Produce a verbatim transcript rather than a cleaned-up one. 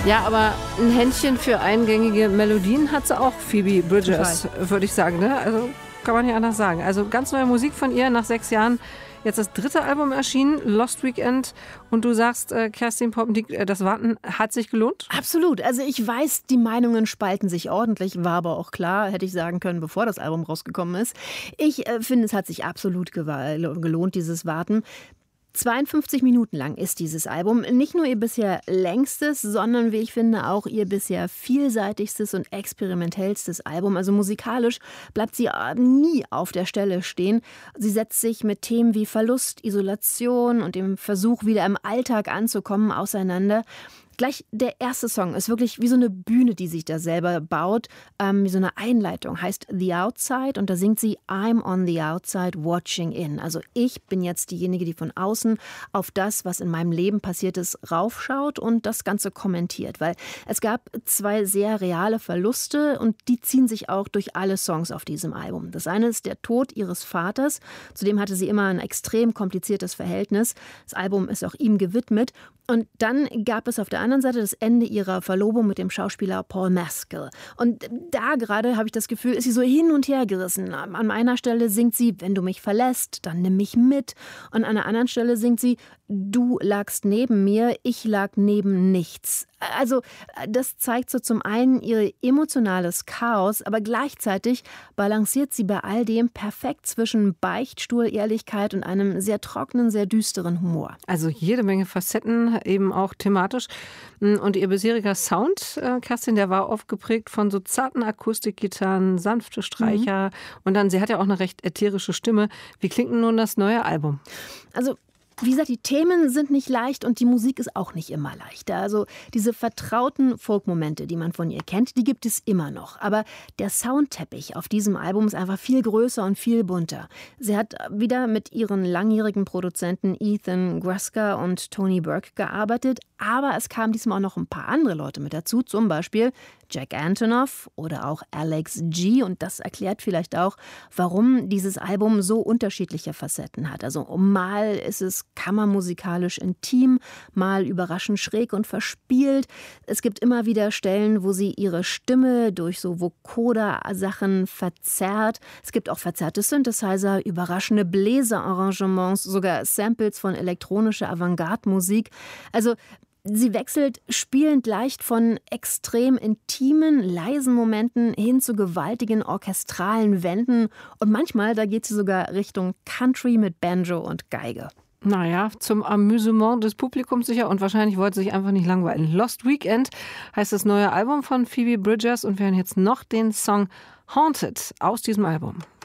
Ja, aber ein Händchen für eingängige Melodien hat sie auch, Phoebe Bridgers, würde ich sagen. Ne? Also kann man nicht anders sagen. Also ganz neue Musik von ihr nach sechs Jahren. Jetzt das dritte Album erschienen, Lost Weekend. Und du sagst, äh, Kerstin Poppendiek, äh, das Warten hat sich gelohnt? Absolut. Also ich weiß, die Meinungen spalten sich ordentlich, war aber auch klar, hätte ich sagen können, bevor das Album rausgekommen ist. Ich äh, finde, es hat sich absolut gelohnt, dieses Warten. zweiundfünfzig Minuten lang ist dieses Album. Nicht nur ihr bisher längstes, sondern, wie ich finde, auch ihr bisher vielseitigstes und experimentellstes Album. Also musikalisch bleibt sie nie auf der Stelle stehen. Sie setzt sich mit Themen wie Verlust, Isolation und dem Versuch, wieder im Alltag anzukommen, auseinander. Gleich der erste Song ist wirklich wie so eine Bühne, die sich da selber baut, ähm, wie so eine Einleitung, heißt The Outside und da singt sie I'm on the outside watching in. Also ich bin jetzt diejenige, die von außen auf das, was in meinem Leben passiert ist, raufschaut und das Ganze kommentiert, weil es gab zwei sehr reale Verluste und die ziehen sich auch durch alle Songs auf diesem Album. Das eine ist der Tod ihres Vaters, zu dem hatte sie immer ein extrem kompliziertes Verhältnis. Das Album ist auch ihm gewidmet. Und dann gab es auf der anderen Seite das Ende ihrer Verlobung mit dem Schauspieler Paul Mescal. Und da gerade habe ich das Gefühl, ist sie so hin und her gerissen. An einer Stelle singt sie, wenn du mich verlässt, dann nimm mich mit. Und an einer anderen Stelle singt sie, du lagst neben mir, ich lag neben nichts. Also das zeigt so zum einen ihr emotionales Chaos, aber gleichzeitig balanciert sie bei all dem perfekt zwischen Beichtstuhl-Ehrlichkeit und einem sehr trockenen, sehr düsteren Humor. Also jede Menge Facetten, eben auch thematisch. Und ihr bisheriger Sound, äh, Kerstin, der war oft geprägt von so zarten Akustikgitarren, sanfte Streicher. Mhm. Und dann, sie hat ja auch eine recht ätherische Stimme. Wie klingt denn nun das neue Album? Also wie gesagt, die Themen sind nicht leicht und die Musik ist auch nicht immer leichter. Also diese vertrauten Folk-Momente, die man von ihr kennt, die gibt es immer noch. Aber der Soundteppich auf diesem Album ist einfach viel größer und viel bunter. Sie hat wieder mit ihren langjährigen Produzenten Ethan Gruska und Tony Burke gearbeitet. Aber es kamen diesmal auch noch ein paar andere Leute mit dazu, zum Beispiel Jack Antonoff oder auch Alex G. Und das erklärt vielleicht auch, warum dieses Album so unterschiedliche Facetten hat. Also mal ist es kammermusikalisch intim, mal überraschend schräg und verspielt. Es gibt immer wieder Stellen, wo sie ihre Stimme durch so Vocoder-Sachen verzerrt. Es gibt auch verzerrte Synthesizer, überraschende Bläserarrangements, sogar Samples von elektronischer Avantgarde-Musik. Also sie wechselt spielend leicht von extrem intimen, leisen Momenten hin zu gewaltigen orchestralen Wänden. Und manchmal, da geht sie sogar Richtung Country mit Banjo und Geige. Naja, zum Amüsement des Publikums sicher und wahrscheinlich wollte sie sich einfach nicht langweilen. Lost Weekend heißt das neue Album von Phoebe Bridgers und wir hören jetzt noch den Song Haunted aus diesem Album.